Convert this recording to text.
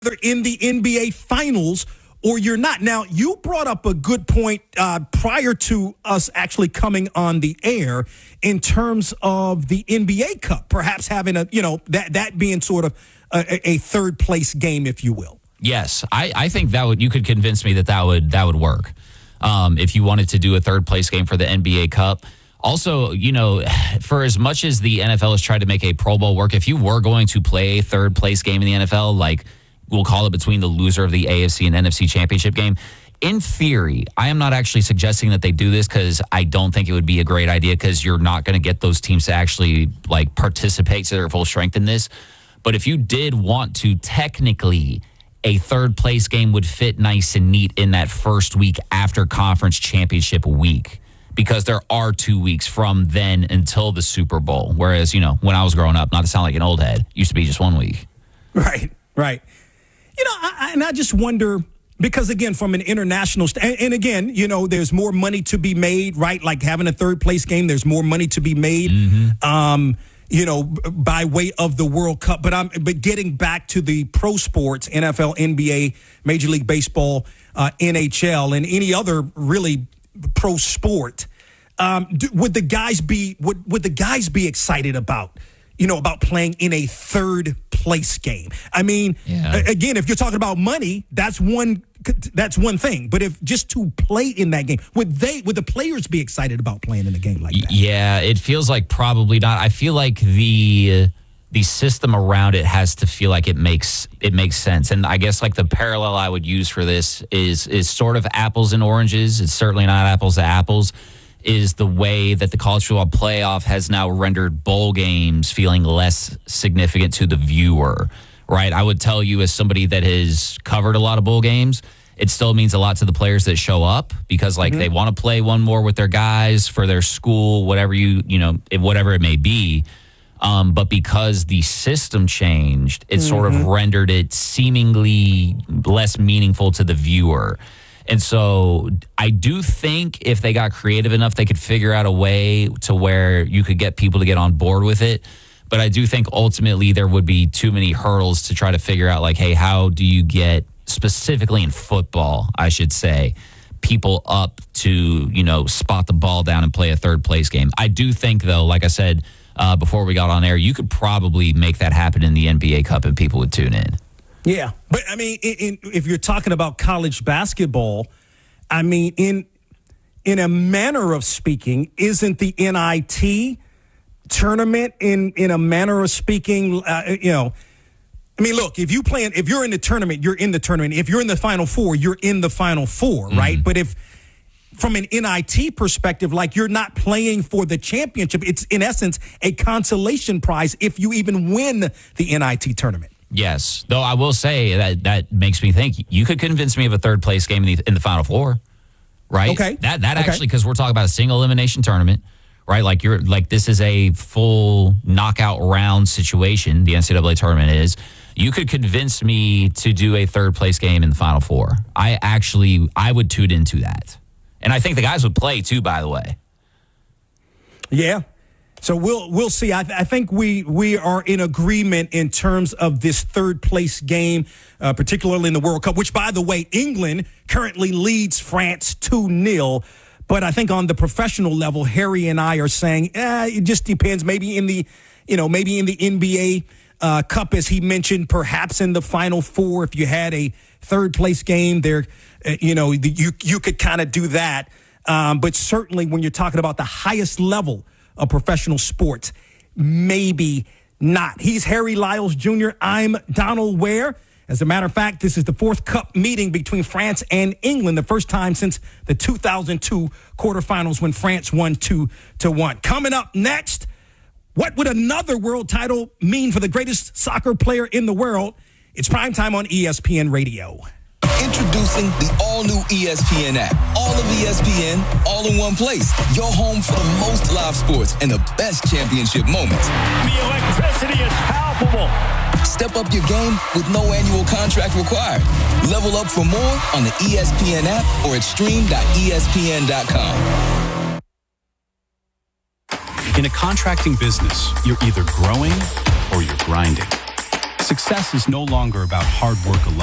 in the NBA Finals or you're not. Now, you brought up a good point prior to us actually coming on the air in terms of the NBA Cup, perhaps having that being sort of a third place game, if you will. Yes, I think you could convince me that would work if you wanted to do a third place game for the NBA Cup. Also, for as much as the NFL has tried to make a Pro Bowl work, if you were going to play a third place game in the NFL, like we'll call it between the loser of the AFC and NFC championship game, in theory, I am not actually suggesting that they do this because I don't think it would be a great idea because you're not going to get those teams to actually participate to their full strength in this. But if you did want to, technically, a third place game would fit nice and neat in that first week after conference championship week, because there are 2 weeks from then until the Super Bowl. Whereas, when I was growing up, not to sound like an old head, used to be just 1 week. Right. I just wonder, because again, from an international and again, there's more money to be made, right? Like having a third place game, there's more money to be made. Mm-hmm. By way of the World Cup. But getting back to the pro sports, NFL, NBA, Major League Baseball, NHL, and any other really pro sport, would the guys be excited about playing in a third place game? I mean, again, if you're talking about money, that's one thing. But if just to play in that game, would the players be excited about playing in a game like that? Yeah, it feels like probably not. I feel like the system around it has to feel like it makes sense. And I guess the parallel I would use for this is sort of apples and oranges. It's certainly not apples to apples. Is the way that the college football playoff has now rendered bowl games feeling less significant to the viewer, right? I would tell you, as somebody that has covered a lot of bowl games, it still means a lot to the players that show up because they want to play one more with their guys for their school, whatever whatever it may be. But because the system changed, it sort of rendered it seemingly less meaningful to the viewer. And so I do think if they got creative enough, they could figure out a way to where you could get people to get on board with it. But I do think ultimately there would be too many hurdles to try to figure out, hey, how do you get, specifically in football, I should say, people up to, spot the ball down and play a third place game. I do think, though, like I said before we got on air, you could probably make that happen in the NBA Cup and people would tune in. Yeah, but I mean, if you're talking about college basketball, I mean, in a manner of speaking, isn't the NIT tournament in a manner of speaking, I mean, look, if you're in the tournament, you're in the tournament. If you're in the Final Four, you're in the Final Four, right? Mm-hmm. But if from an NIT perspective, you're not playing for the championship, it's in essence a consolation prize if you even win the NIT tournament. Yes, though I will say that makes me think you could convince me of a third place game in the Final Four, right? Okay. That actually, because we're talking about a single elimination tournament, right? This is a full knockout round situation. The NCAA tournament is. You could convince me to do a third place game in the Final Four. I would tune into that, and I think the guys would play too. By the way. Yeah. So we'll see. I think we are in agreement in terms of this third place game, particularly in the World Cup, which, by the way, England currently leads France 2-0. But I think on the professional level, Harry and I are saying it just depends. Maybe in the NBA Cup, as he mentioned, perhaps in the Final Four, if you had a third place game there, you could kind of do that. But certainly when you're talking about the highest level of professional sports, maybe not. He's Harry Lyles Jr. I'm Donald Ware. As a matter of fact, this is the fourth cup meeting between France and England, the first time since the 2002 quarterfinals when France won 2-1. Coming up next, what would another world title mean for the greatest soccer player in the world? It's primetime on ESPN Radio. Introducing the all-new ESPN app. All of ESPN, all in one place. Your home for the most live sports and the best championship moments. The electricity is palpable. Step up your game with no annual contract required. Level up for more on the ESPN app or at stream.espn.com. In a contracting business, you're either growing or you're grinding. Success is no longer about hard work alone.